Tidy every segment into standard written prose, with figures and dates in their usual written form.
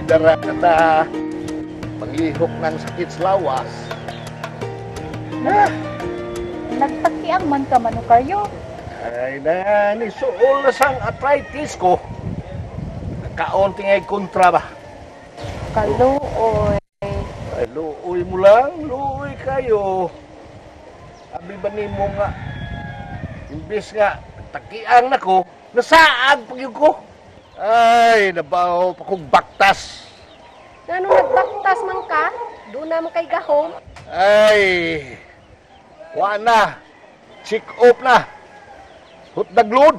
dara kata panglihok ng sakit sa lawas. Nagtakiang man ka, Manukaryo. Ay na, nisuol na sang arthritis ko. Nakaunting ay kontra ba? Kaluoy. Ay, luoy mo lang, luoy kayo. Abi ba ni mo nga, imbes nga, takiang na ko, nasaag pag yun ko. Ay, nabaho pa kong baktas. Ngano nagbaktas man ka? Doon naman kay gahom. Ay, wa na. Check up na. Hutdaglod.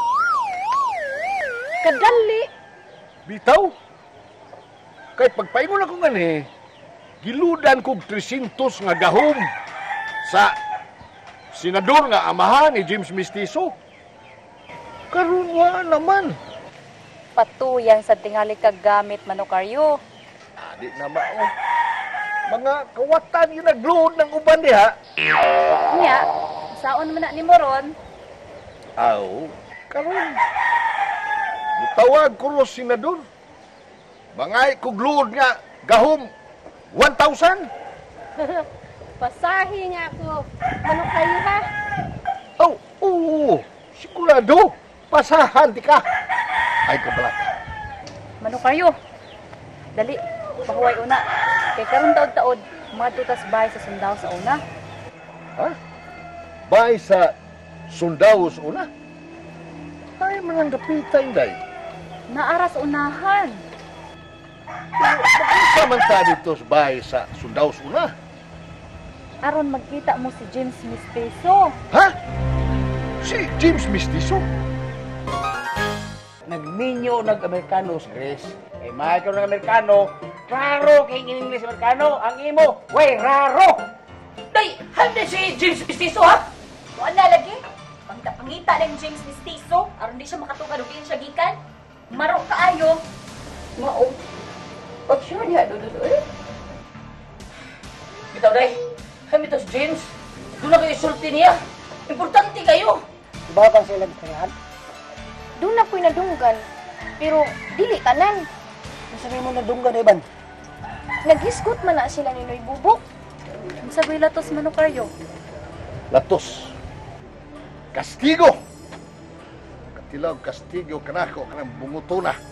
Kadali. Bitaw. Kay pagpaingon ako nga ni, giludan kog 300 nga gahom sa senador nga amahan ni James Mestizo. Karon wa naman. Patuyang sa tingali kag gamit, Manukaryo. Di na mao. Mga kawatan yung nagluod ng uban diha. Nya, saon man na ni Moron? Aw, karon. Mutawag ko ro senador. Bangay kog luod nga gahom 1,000. Pasahi nga ako. Ano kayo ha? Oh, oo. Sigurado. Pasahan di ka. Ay kabalat. Manukaryo, dali, pahuway una. Kay karon taod-taod, mga tutas bahay sa sundaw sa una. Ha? Bay sa sundao sa una? Ay, manang dapitan, day. Naaras unahan. Isa man ta dito sa bay sa sundao sa una? Aron magkita mo si James Mestizo. Ha? Si James Mestizo? Nagminyo nag-Amerikano sa Chris. Eh, mahal ka ng Amerikano, raro kay in-English Amerikano, ang imo, way, raro! Day, handa si James Mestizo, ha? Wala lagi. Pangita ng James Mestizo, aron di siya makatugad o siya gikan. Marok kaayo. Mao. Pag sure niya, doon. Bitaw, day, hamito si James, doon na kayo sulti niya. Importante kayo. Diba kang sila kaya? Doon na ko'y nadunggan. Pero dili tanan. Masabi mo na dunggan, Evan. Naghisgot man na sila ni Noy Bubok. Sa latos, Manukaryo. Latos. Kastigo. Katilaw kastigo kanako kanang bungutuna.